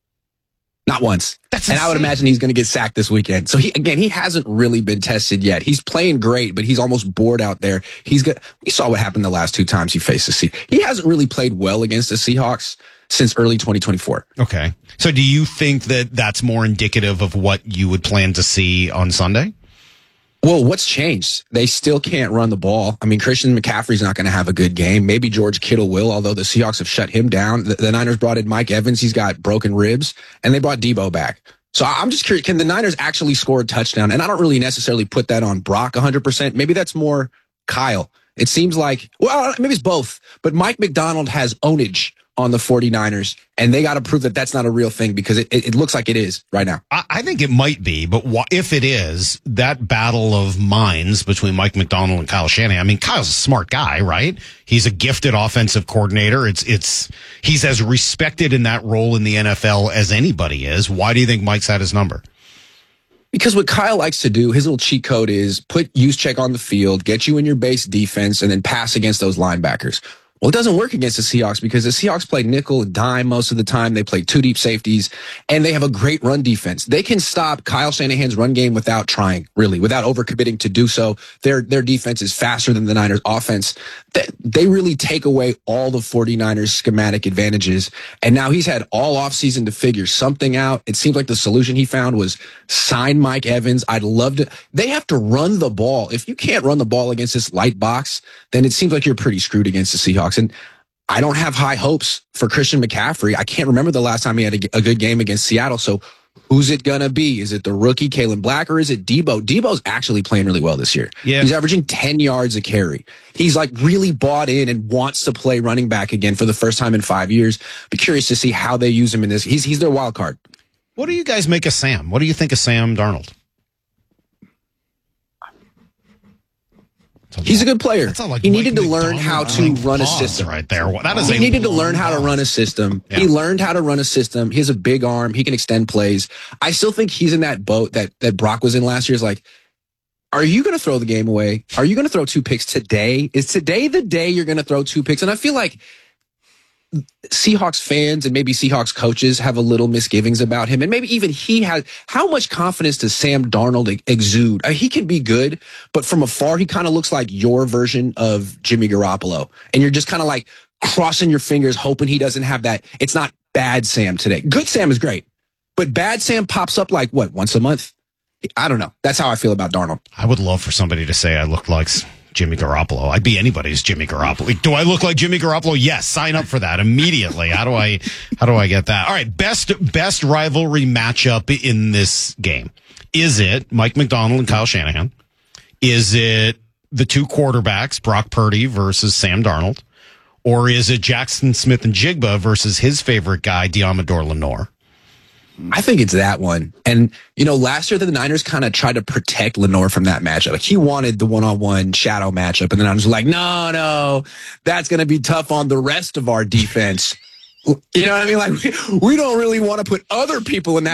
Not once. That's and insane. I would imagine he's going to get sacked this weekend. So he hasn't really been tested yet. He's playing great, but he's almost bored out there. We saw what happened the last 2 times he faced the Seahawks. He hasn't really played well against the Seahawks since early 2024. Okay. So do you think that that's more indicative of what you would plan to see on Sunday? Well, what's changed? They still can't run the ball. I mean, Christian McCaffrey's not going to have a good game. Maybe George Kittle will, although the Seahawks have shut him down. The Niners brought in Mike Evans. He's got broken ribs, and they brought Debo back. So I'm just curious, can the Niners actually score a touchdown? And I don't really necessarily put that on Brock 100%. Maybe that's more Kyle. It seems like, well, maybe it's both, but Mike McDonald has ownage on the 49ers, and they got to prove that that's not a real thing because it looks like it is right now. I think it might be, but if it is, that battle of minds between Mike McDonald and Kyle Shanahan, I mean, Kyle's a smart guy, right? He's a gifted offensive coordinator. He's as respected in that role in the NFL as anybody is. Why do you think Mike's had his number? Because what Kyle likes to do, his little cheat code is put Juszczyk on the field, get you in your base defense, and then pass against those linebackers. Well, it doesn't work against the Seahawks because the Seahawks play nickel and dime most of the time. They play 2 deep safeties, and they have a great run defense. They can stop Kyle Shanahan's run game without trying, really, without overcommitting to do so. Their defense is faster than the Niners' offense. They really take away all the 49ers' schematic advantages, and now he's had all offseason to figure something out. It seems like the solution he found was sign Mike Evans. I'd love to. They have to run the ball. If you can't run the ball against this light box, then it seems like you're pretty screwed against the Seahawks. And I don't have high hopes for Christian McCaffrey. I can't remember the last time he had a good game against Seattle. So who's it going to be? Is it the rookie Kalen Black or is it Debo? Debo's actually playing really well this year. Yeah. He's averaging 10 yards a carry. He's like really bought in and wants to play running back again for the first time in 5 years. Be curious to see how they use him in this. He's their wild card. What do you guys make of Sam? What do you think of Sam Darnold? He's a good player. He needed to learn McDonald how to run a system. Right there. He needed to learn how to run a system. Yeah. He learned how to run a system. He has a big arm. He can extend plays. I still think he's in that boat that Brock was in last year. Is like, are you going to throw the game away? Are you going to throw 2 picks today? Is today the day you're going to throw 2 picks? And I feel like Seahawks fans and maybe Seahawks coaches have a little misgivings about him. And maybe even he has. How much confidence does Sam Darnold exude? He can be good, but from afar, he kind of looks like your version of Jimmy Garoppolo. And you're just kind of like crossing your fingers, hoping he doesn't have that. It's not bad Sam today. Good Sam is great, but bad Sam pops up like, once a month? I don't know. That's how I feel about Darnold. I would love for somebody to say I look like Jimmy Garoppolo. I'd be anybody's Jimmy Garoppolo. Do I look like Jimmy Garoppolo? Yes. Sign up for that immediately. How do I get that? All right. Best rivalry matchup in this game. Is it Mike McDonald and Kyle Shanahan? Is it the 2 quarterbacks, Brock Purdy versus Sam Darnold? Or is it Jackson Smith and Jigba versus his favorite guy, Deommodore Lenoir? I think it's that one. And, last year the Niners kind of tried to protect Lenoir from that matchup. Like, he wanted the one-on-one shadow matchup. And then I was like, no, that's going to be tough on the rest of our defense. You know what I mean? Like, we don't really want to put other people in that